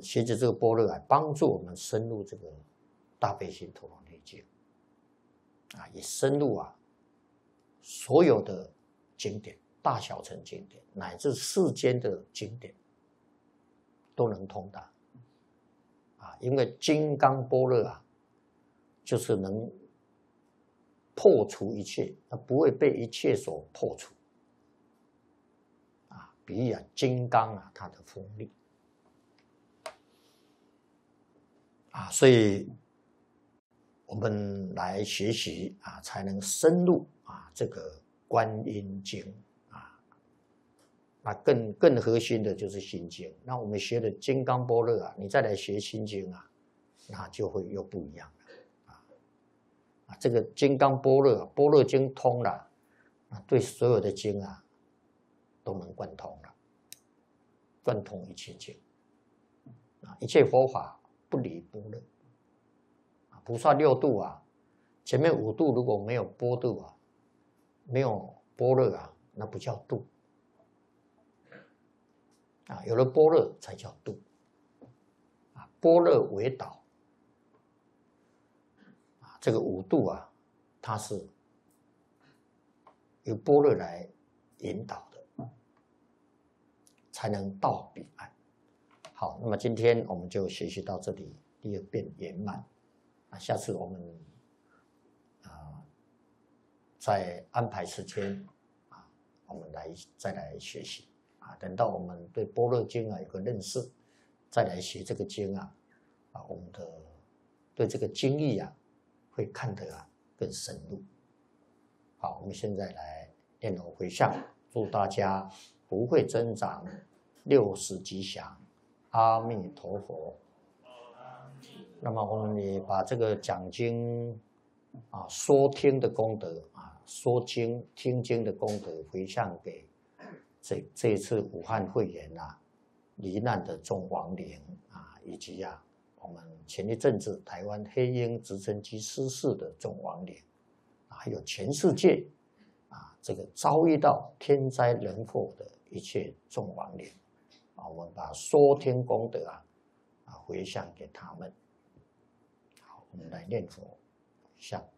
学着这个般若啊，帮助我们深入这个大悲心陀罗尼经啊，也深入啊所有的经典，大小乘经典乃至世间的经典都能通达啊，因为金刚般若啊，就是能破除一切，它不会被一切所破除啊。比喻啊，金刚啊，它的锋利啊，所以我们来学习啊，才能深入啊这个观音经啊。那更核心的就是心经。那我们学的金刚般若啊，你再来学心经啊，那就会又不一样了啊。这个金刚般若，般若经通了，啊，对所有的经啊都能贯通了，贯通一切经啊，一切佛法不离般若。菩萨六度啊，前面五度如果没有般度啊，没有般若啊，那不叫度啊，有了般若才叫度啊，般若为导啊，这个五度啊，它是由般若来引导的，才能到彼岸。好，那么今天我们就学习到这里，第二遍圆满。下次我们再安排时间啊，我们再来学习啊。等到我们对般若经啊有个认识，再来学这个经啊，我们的对这个经义啊会看得更深入。好，我们现在来念佛回向，祝大家福慧增长，60吉祥，阿弥陀佛。那么我们也把这个讲经啊、说听的功德啊、说经、听经的功德回向给这一次武汉肺炎啊罹难的众亡灵啊，以及我们前一阵子台湾黑鹰直升机失事的众亡灵，还有全世界这个遭遇到天灾人祸的一切众亡灵啊，我们把说听功德回向给他们。我们来念佛，向